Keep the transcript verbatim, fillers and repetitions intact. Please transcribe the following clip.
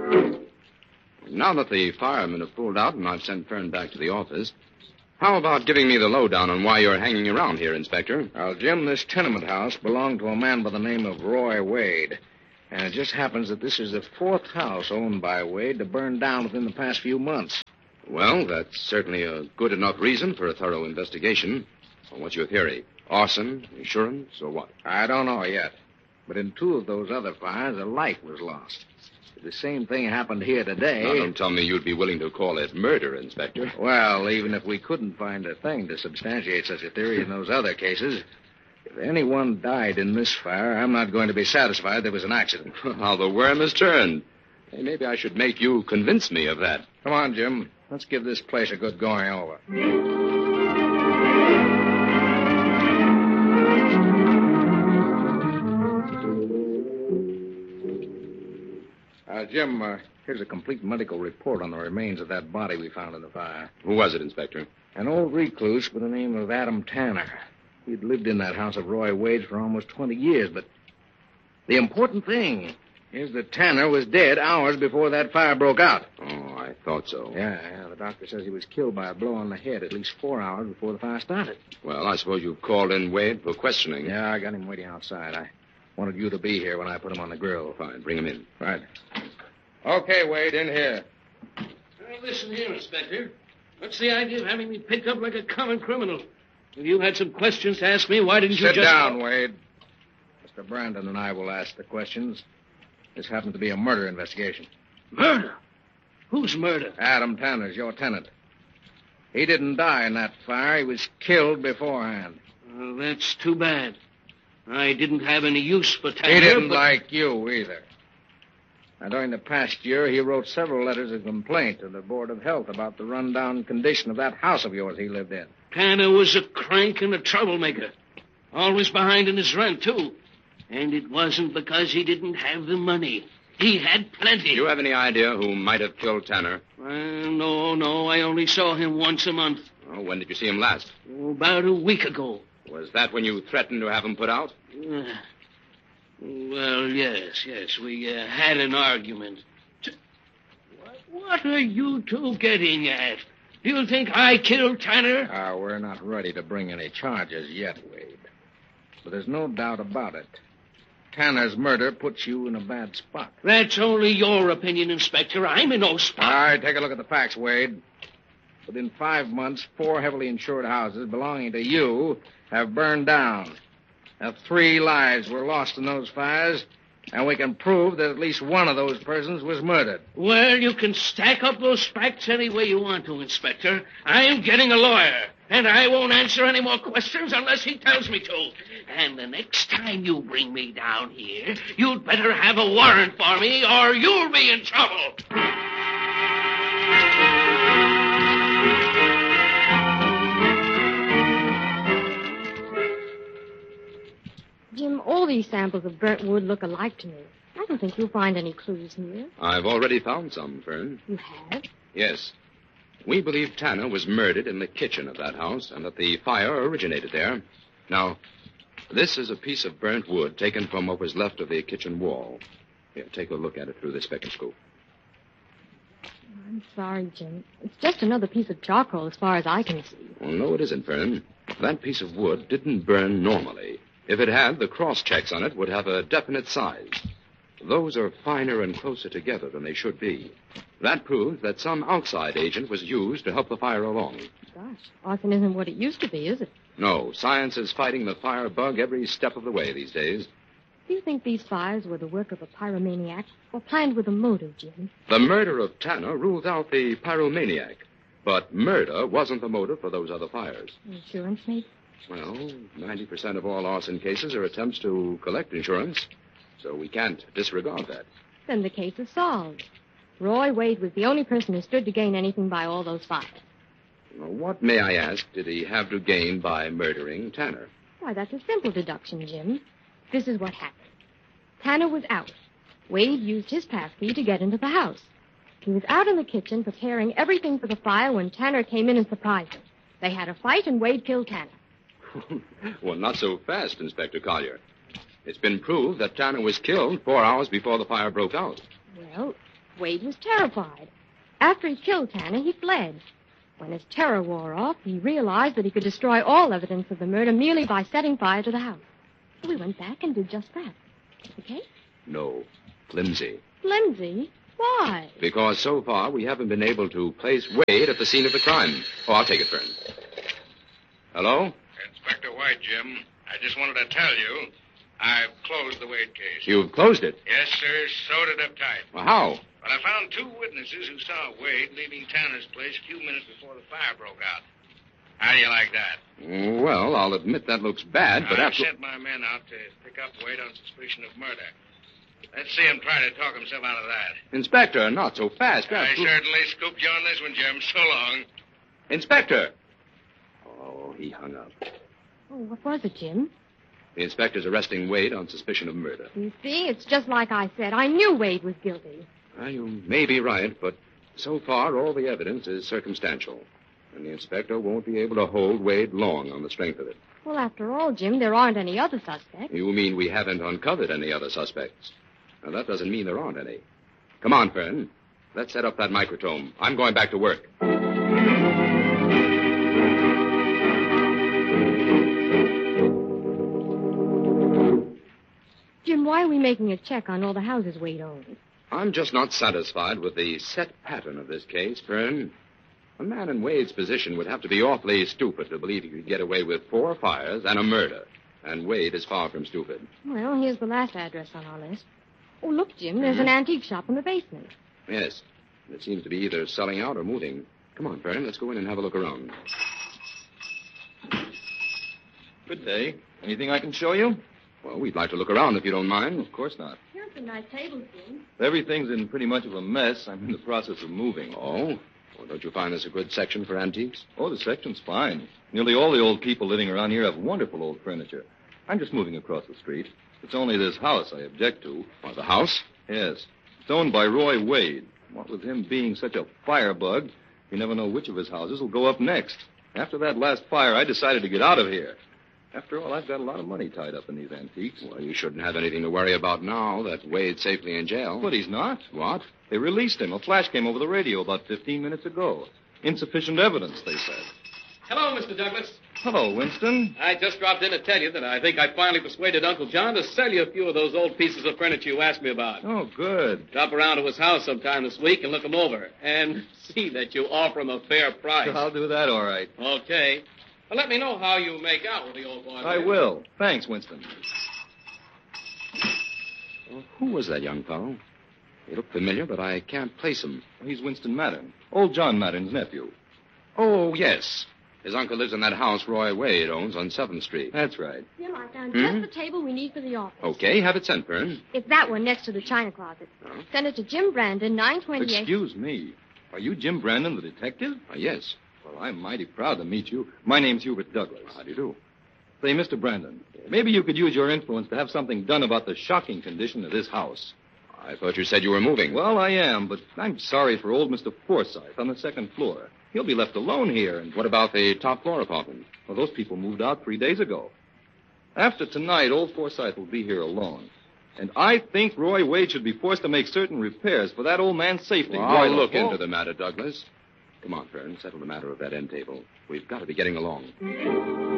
Now that the firemen have pulled out and I've sent Fern back to the office, how about giving me the lowdown on why you're hanging around here, Inspector? Well, Jim, this tenement house belonged to a man by the name of Roy Wade. And it just happens that this is the fourth house owned by Wade to burn down within the past few months. Well, that's certainly a good enough reason for a thorough investigation. Well, what's your theory? Arson, insurance, or what? I don't know yet. But in two of those other fires, a light was lost. If the same thing happened here today... Now, don't tell me you'd be willing to call it murder, Inspector. Well, even if we couldn't find a thing to substantiate such a theory in those other cases, if anyone died in this fire, I'm not going to be satisfied there was an accident. How the worm has turned. Hey, maybe I should make you convince me of that. Come on, Jim. Let's give this place a good going over. Uh, Jim, uh, here's a complete medical report on the remains of that body we found in the fire. Who was it, Inspector? An old recluse by the name of Adam Tanner. He'd lived in that house of Roy Wade's for almost twenty years, but the important thing is that Tanner was dead hours before that fire broke out. Oh, I thought so. Yeah, yeah. The doctor says he was killed by a blow on the head at least four hours before the fire started. Well, I suppose you called in Wade for questioning. Yeah, I got him waiting outside. I wanted you to be here when I put him on the grill. Fine, bring him in. Right. Okay, Wade, in here. Well, listen here, Inspector. What's the idea of having me picked up like a common criminal? If you had some questions to ask me, why didn't you Sit just... Sit down, Wade. Mister Brandon and I will ask the questions. This happened to be a murder investigation. Murder? Whose murder? Adam Tanner's, your tenant. He didn't die in that fire. He was killed beforehand. Well, that's too bad. I didn't have any use for Tanner. He didn't but... like you either. Now, during the past year, he wrote several letters of complaint to the Board of Health about the rundown condition of that house of yours he lived in. Tanner was a crank and a troublemaker. Always behind in his rent, too. And it wasn't because he didn't have the money. He had plenty. Do you have any idea who might have killed Tanner? Well, no, no. I only saw him once a month. Oh, when did you see him last? Oh, about a week ago. Was that when you threatened to have him put out? Uh, well, yes, yes. We uh, had an argument. What are you two getting at? Do you think I killed Tanner? Uh, we're not ready to bring any charges yet, Wade. But there's no doubt about it. Tanner's murder puts you in a bad spot. That's only your opinion, Inspector. I'm in no spot. All right, take a look at the facts, Wade. Within five months, four heavily insured houses belonging to you have burned down. Now, three lives were lost in those fires, and we can prove that at least one of those persons was murdered. Well, you can stack up those facts any way you want to, Inspector. I'm getting a lawyer, and I won't answer any more questions unless he tells me to. And the next time you bring me down here, you'd better have a warrant for me, or you'll be in trouble. Jim, all these samples of burnt wood look alike to me. I don't think you'll find any clues here. I've already found some, Fern. You have? Yes. We believe Tanner was murdered in the kitchen of that house and that the fire originated there. Now, this is a piece of burnt wood taken from what was left of the kitchen wall. Here, take a look at it through this spectroscope. I'm sorry, Jim. It's just another piece of charcoal as far as I can see. Well, no, it isn't, Fern. That piece of wood didn't burn normally. If it had, the cross-checks on it would have a definite size. Those are finer and closer together than they should be. That proves that some outside agent was used to help the fire along. Gosh, arson isn't what it used to be, is it? No, science is fighting the fire bug every step of the way these days. Do you think these fires were the work of a pyromaniac or planned with a motive, Jim? The murder of Tanner rules out the pyromaniac. But murder wasn't the motive for those other fires. Insurance, maybe? Well, ninety percent of all arson cases are attempts to collect insurance, so we can't disregard that. Then the case is solved. Roy Wade was the only person who stood to gain anything by all those fires. Well, what, may I ask, did he have to gain by murdering Tanner? Why, that's a simple deduction, Jim. This is what happened. Tanner was out. Wade used his passkey to get into the house. He was out in the kitchen preparing everything for the fire when Tanner came in and surprised him. They had a fight, and Wade killed Tanner. Well, not so fast, Inspector Collier. It's been proved that Tanner was killed four hours before the fire broke out. Well, Wade was terrified. After he killed Tanner, he fled. When his terror wore off, he realized that he could destroy all evidence of the murder merely by setting fire to the house. So we went back and did just that. Okay? No. Flimsy. Flimsy? Why? Because so far we haven't been able to place Wade at the scene of the crime. Oh, I'll take it, Fern. Hello? Inspector White, Jim. I just wanted to tell you I've closed the Wade case. You've closed it? Yes, sir. Sewed it up tight. Well, how? But I found two witnesses who saw Wade leaving Tanner's place a few minutes before the fire broke out. How do you like that? Well, I'll admit that looks bad, but I after... sent my men out to pick up Wade on suspicion of murder. Let's see him try to talk himself out of that. Inspector, not so fast. I After- certainly scooped you on this one, Jim. So long. Inspector! Oh, he hung up. Oh, what was it, Jim? The inspector's arresting Wade on suspicion of murder. You see, it's just like I said. I knew Wade was guilty. Well, you may be right, but so far all the evidence is circumstantial. And the inspector won't be able to hold Wade long on the strength of it. Well, after all, Jim, there aren't any other suspects. You mean we haven't uncovered any other suspects? Now, that doesn't mean there aren't any. Come on, Fern. Let's set up that microtome. I'm going back to work. Jim, why are we making a check on all the houses Wade owns? I'm just not satisfied with the set pattern of this case, Fern. A man in Wade's position would have to be awfully stupid to believe he could get away with four fires and a murder. And Wade is far from stupid. Well, here's the last address on our list. Oh, look, Jim, there's an antique shop in the basement. Yes. It seems to be either selling out or moving. Come on, Fern, let's go in and have a look around. Good day. Anything I can show you? Well, we'd like to look around if you don't mind. Of course not. Here's a nice table, Jim. Everything's in pretty much of a mess. I'm in the process of moving. Oh? Well, don't you find this a good section for antiques? Oh, the section's fine. Nearly all the old people living around here have wonderful old furniture. I'm just moving across the street. It's only this house I object to. Oh, the house? Yes. It's owned by Roy Wade. What with him being such a firebug, you never know which of his houses will go up next. After that last fire, I decided to get out of here. After all, I've got a lot of money tied up in these antiques. Well, you shouldn't have anything to worry about now that Wade's safely in jail. But he's not. What? They released him. A flash came over the radio about fifteen minutes ago. Insufficient evidence, they said. Hello, Mister Douglas. Hello, Winston. I just dropped in to tell you that I think I finally persuaded Uncle John to sell you a few of those old pieces of furniture you asked me about. Oh, good. Drop around to his house sometime this week and look them over. And see that you offer him a fair price. I'll do that all right. Okay. Well, let me know how you make out with the old boy. I will. Thanks, Winston. Well, who was that young fellow? He looked familiar, but I can't place him. He's Winston Mattern. Old John Mattern's nephew. Oh, yes. His uncle lives in that house Roy Wade owns on seventh Street. That's right. Jim, I found Hmm? just the table we need for the office. Okay, have it sent, Fern. It's that one next to the china closet. Oh. Send it to Jim Brandon, nine twenty-eight. Excuse me. Are you Jim Brandon, the detective? Uh, yes. Well, I'm mighty proud to meet you. My name's Hubert Douglas. How do you do? Say, Mister Brandon, maybe you could use your influence to have something done about the shocking condition of this house. I thought you said you were moving. Well, I am, but I'm sorry for old Mister Forsythe on the second floor. He'll be left alone here, and What about the top floor apartment? well, those people moved out three days ago. After tonight, old Forsythe will be here alone. And I think Roy Wade should be forced to make certain repairs for that old man's safety. Well, Why, I'll look oh, into the matter, Douglas. Come on, Fern. Settle the matter of that end table. We've got to be getting along.